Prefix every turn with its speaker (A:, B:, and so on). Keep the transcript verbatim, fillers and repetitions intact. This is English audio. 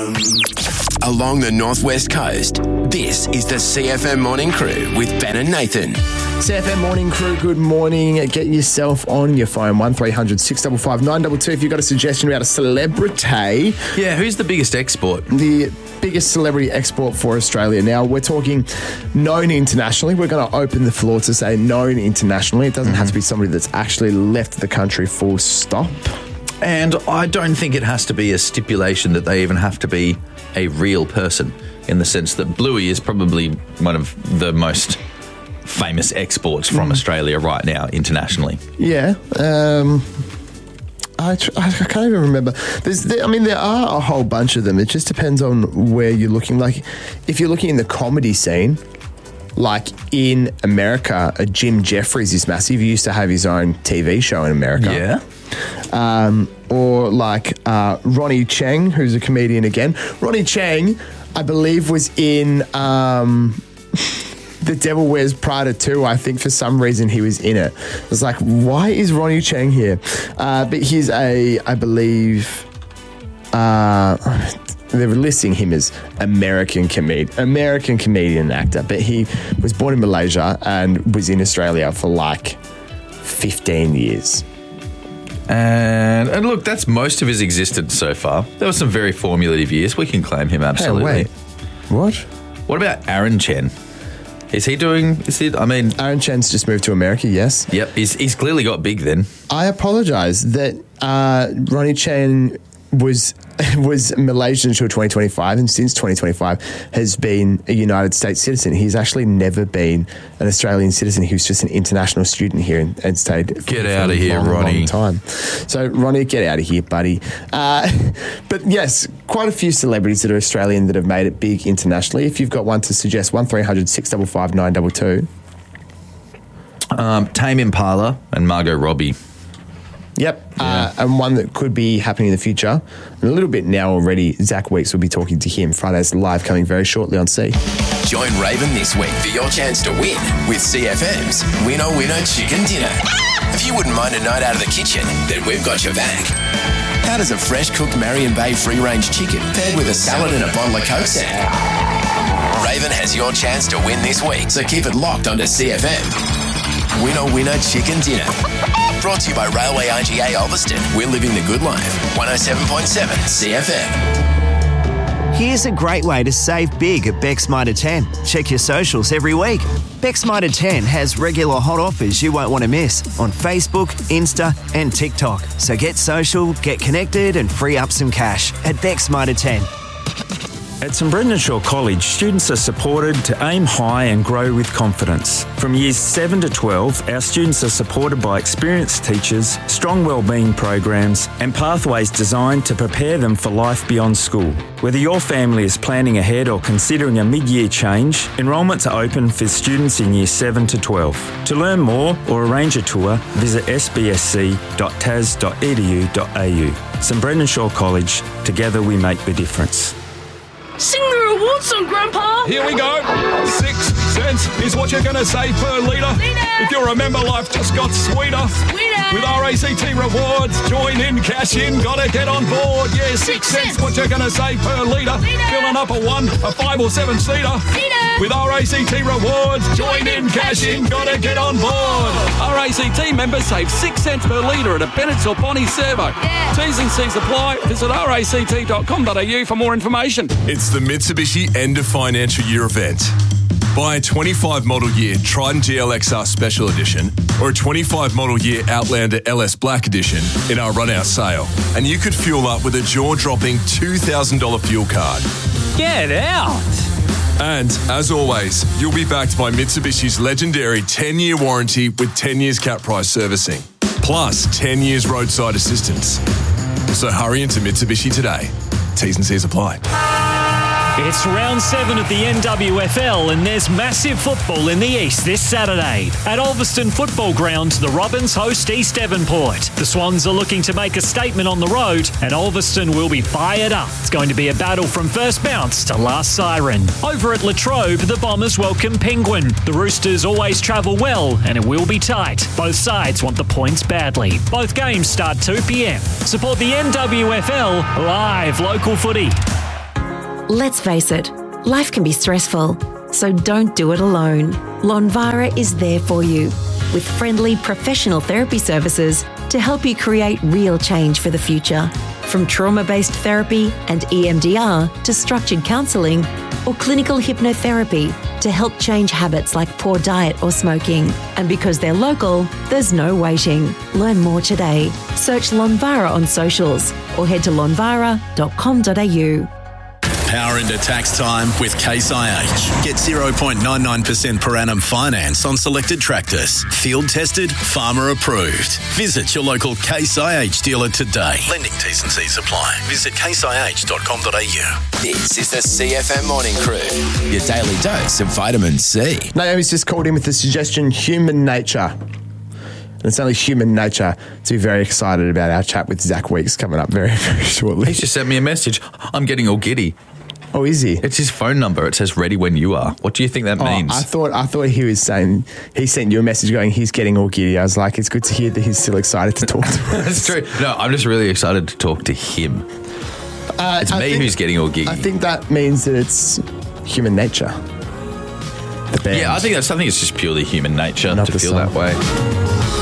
A: Along the northwest coast, this is the C F M Morning Crew with Ben and Nathan.
B: C F M Morning Crew, good morning. Get yourself on your phone, one three hundred six five five nine two two if you've got a suggestion about a celebrity.
C: Yeah, who's the biggest export?
B: The biggest celebrity export for Australia. Now, we're talking known internationally. We're going to open the floor to say known internationally. It doesn't mm-hmm. have to be somebody that's actually left the country full stop.
C: And I don't think it has to be a stipulation that they even have to be a real person, in the sense that Bluey is probably one of the most famous exports from mm. Australia right now internationally.
B: Yeah. Um, I, tr- I can't even remember. There's, there, I mean, there are a whole bunch of them. It just depends on where you're looking. Like, if you're looking in the comedy scene, like in America, uh, Jim Jeffries is massive. He used to have his own T V show in America.
C: Yeah.
B: Um, or like uh, Ronnie Cheng, who's a comedian again. Ronnie Cheng, I believe, was in um, The Devil Wears Prada two. I think for some reason he was in it. I was like, why is Ronnie Cheng here? Uh, but he's a, I believe, uh, they were listing him as American comedian, American comedian actor. But he was born in Malaysia and was in Australia for like fifteen years.
C: And, and look, that's most of his existence so far. There were some very formulative years. We can claim him absolutely.
B: Hey, wait. What?
C: What about Aaron Chen? Is he doing... Is he, I mean...
B: Aaron Chen's just moved to America, yes.
C: Yep, he's, he's clearly got big then.
B: I apologise that uh, Ronnie Chen was was Malaysian until twenty twenty-five, and since twenty twenty-five has been a United States citizen. He's actually never been an Australian citizen. He was just an international student here and, and stayed for,
C: get
B: for
C: out of
B: a
C: here,
B: long,
C: Ronnie.
B: long time. So, Ronnie, get out of here, buddy. Uh, but yes, quite a few celebrities that are Australian that have made it big internationally. If you've got one to suggest, one three hundred six five five nine two two.
C: Um, Tame Impala and Margot Robbie.
B: Yep,
C: yeah.
B: uh, and one that could be happening in the future. And a little bit now already, Zach Weeks will be talking to him. Friday's Live coming very shortly on C.
A: Join Raven this week for your chance to win with C F M's Winner Winner Chicken Dinner. If you wouldn't mind a night out of the kitchen, then we've got your back. How does a fresh cooked Marion Bay free-range chicken paired with a salad and a bottle of Coke sound? Raven has your chance to win this week, so keep it locked onto C F M. Winner Winner Chicken Dinner. Brought to you by Railway I G A Ulverston. We're living the good life. one oh seven point seven C F M.
D: Here's a great way to save big at Beck's Mitre ten. Check your socials every week. Beck's Mitre ten has regular hot offers you won't want to miss on Facebook, Insta and TikTok. So get social, get connected and free up some cash at Beck's Mitre ten.
E: At St Brendan Shaw College, students are supported to aim high and grow with confidence. From years seven to twelve, our students are supported by experienced teachers, strong wellbeing programs and pathways designed to prepare them for life beyond school. Whether your family is planning ahead or considering a mid-year change, enrolments are open for students in years seven to twelve. To learn more or arrange a tour, visit s b s c dot t a s dot e d u dot a u. St Brendan Shaw College, together we make the difference.
F: Sing the reward song, Grandpa!
G: Here we go. Six cents is what you're going to save per litre. If you remember, life just got sweeter.
F: Sweeter!
G: With R A C T Rewards, join in, cash in, gotta get on board. Yeah, six, six cents, what you're going to save per litre. Filling up a one, a five or seven seater.
F: Seater!
G: With R A C T Rewards, join in, cash in, gotta get on board. R A C T members save six cents per litre at a Bennett's or Bonnie servo.
F: Yeah.
G: T's and C's apply. Visit r a c t dot com dot a u for more information.
H: It's the Mitsubishi End of Financial Year event. Buy a twenty-five model year Triton G L X R Special Edition or a twenty-five model year Outlander L S Black Edition in our run-out sale, and you could fuel up with a jaw-dropping two thousand dollars fuel card.
I: Get out!
H: And, as always, you'll be backed by Mitsubishi's legendary ten-year warranty with ten years cap price servicing, plus ten years roadside assistance. So hurry into Mitsubishi today. T's and C's apply.
I: It's round seven of the N W F L and there's massive football in the East this Saturday. At Ulverston Football Ground, the Robins host East Devonport. The Swans are looking to make a statement on the road and Ulverston will be fired up. It's going to be a battle from first bounce to last siren. Over at Latrobe, the Bombers welcome Penguin. The Roosters always travel well and it will be tight. Both sides want the points badly. Both games start two p.m. Support the N W F L live local footy.
J: Let's face it, life can be stressful, so don't do it alone. Lonvira is there for you with friendly professional therapy services to help you create real change for the future. From trauma-based therapy and E M D R to structured counselling or clinical hypnotherapy to help change habits like poor diet or smoking. And because they're local, there's no waiting. Learn more today. Search Lonvira on socials or head to lonvira dot com dot a u.
K: Power into tax time with Case I H. Get zero point nine nine percent per annum finance on selected tractors. Field tested, farmer approved. Visit your local Case I H dealer today. Lending T's and C's apply. Visit case i h dot com dot a u.
A: This is the C F M Morning Crew, your daily dose of vitamin C.
B: Naomi's just called in with the suggestion, human nature. And it's only human nature to be very excited about our chat with Zach Weeks coming up very, very shortly.
C: He's just sent me a message. I'm getting all giddy.
B: Oh, is he?
C: It's his phone number. It says ready when you are. What do you think that
B: Oh,
C: means?
B: I thought I thought he was saying, he sent you a message going, he's getting all giddy. I was like, it's good to hear that he's still excited to talk to us.
C: That's true. No, I'm just really excited to talk to him.
B: Uh,
C: It's
B: I
C: me
B: think-
C: who's getting all giddy.
B: I think that means that it's human nature. The band.
C: Yeah, I think that's something. It's just purely human nature
B: Not
C: to
B: the
C: feel
B: song.
C: that way.